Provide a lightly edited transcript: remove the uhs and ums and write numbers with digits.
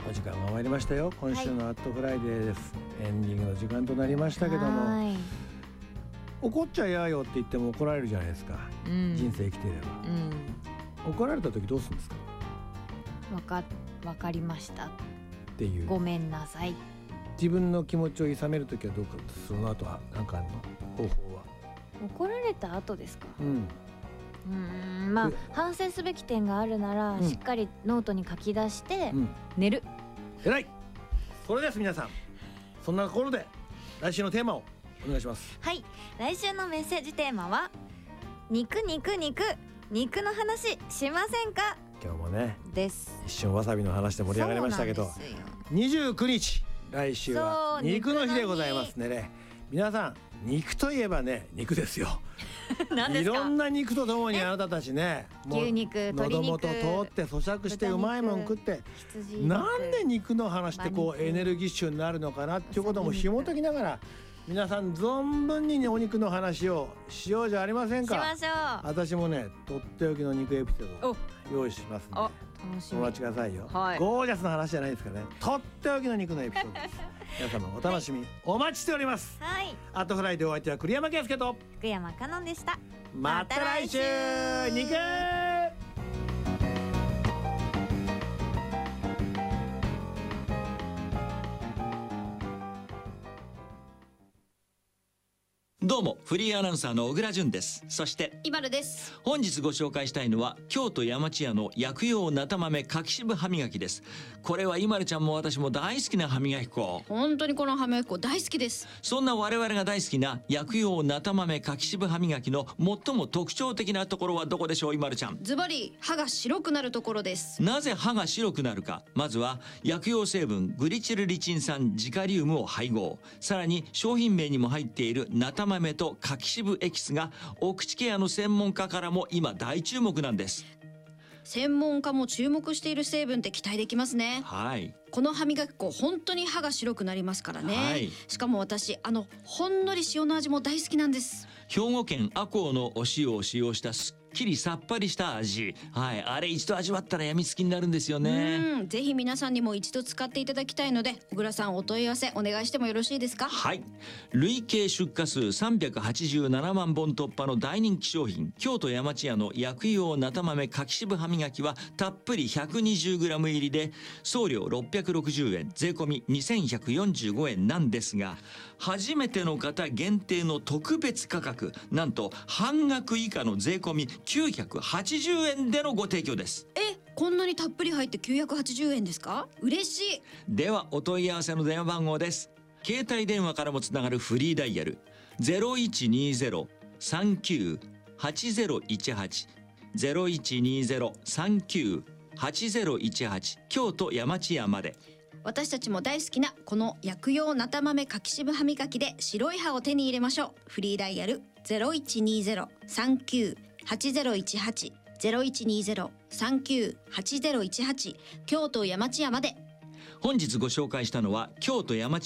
お時間が参りましたよ。今週のアットフライデーです、エンディングの時間となりましたけども、怒っちゃやよって言っても怒られるじゃないですか、人生生きていれば、怒られた時どうするんですか？ わかりましたっていう、 ごめんなさい。 自分の気持ちをいさめる時はどうか、その後は何かあるの方法は？ 怒られた後ですか？ まあ反省すべき点があるなら、しっかりノートに書き出して、寝る。 偉い。それです皆さん、そんなところで来週のテーマをお願いします。 はい、来週のメッセージテーマは肉の話しませんか？ 今日もねです。 一瞬わさびの話で盛り上がりましたけど、29日来週は肉の日でございますね。皆さん肉といえばね、肉ですよ。いろんな肉とともにあなたたちね、 牛肉、鶏肉、 喉元通って咀嚼してうまいもん食って、なんで肉の話ってこうエネルギッシュになるのかなっていうことも紐解きながら、皆さん存分にお肉の話をしようじゃありませんか。 しましょう。 私もね、とっておきの肉エピソードを用意しますのでお待ちくださいよ。ゴージャスな話じゃないですからね、とっておきの肉のエピソードです。皆様お楽しみにお待ちしております。アットフライでお相手は栗山圭介と福山香音でした。 また来週。肉どうもフリーアナウンサーの小倉淳です。そしてイバルです。 本日ご紹介したいのは京都山千屋の薬用なた豆柿渋歯磨きです。これはイマルちゃんも私も大好きな歯磨き粉。 本当にこの歯磨き粉大好きです。 そんな我々が大好きな薬用なた豆柿渋歯磨きの最も特徴的なところはどこでしょう、イマルちゃん？ ズバリ歯が白くなるところです。 なぜ歯が白くなるか。まずは薬用成分グリチルリチン酸ジカリウムを配合、さらに商品名にも入っているなた豆と柿渋エキスがお口ケアの専門家からも今大注目なんです。 専門家も注目している成分って期待できますね。この歯磨き粉本当に歯が白くなりますからね。しかも私ほんのり塩の味も大好きなんです。 兵庫県赤穂のお塩を使用したすっきりさっぱりした味、あれ一度味わったらやみつきになるんですよね。 ぜひ皆さんにも一度使っていただきたいので、小倉さんお問い合わせお願いしてもよろしいですか？ はい、累計出荷数387万本突破の大人気商品、京都山千屋の薬用なた豆柿渋歯磨きはたっぷり 120g 入りで送料660円、税込み2145円なんですが、初めての方限定の特別価格、なんと半額以下の税込み980円でのご提供です。 こんなにたっぷり入って980円ですか？嬉しい。 ではお問い合わせの電話番号です。携帯電話からもつながるフリーダイヤル 0120-39-8018 0120-39-8018 京都山千屋まで。 私たちも大好きなこの薬用なた豆柿渋歯磨きで白い歯を手に入れましょう。フリーダイヤル 0120-39-8018 0120-39-8018 京都山千屋まで。 本日ご紹介したのは京都山千屋